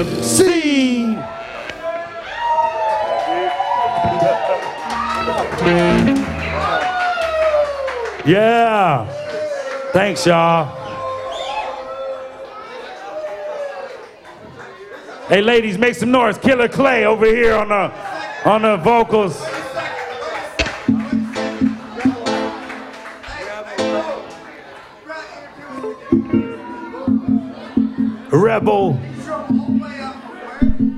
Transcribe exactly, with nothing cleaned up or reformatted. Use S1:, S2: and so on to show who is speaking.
S1: C. Yeah. Thanks, y'all. Hey, ladies, make some noise. Killer Clay over here on the on the vocals. Rebel.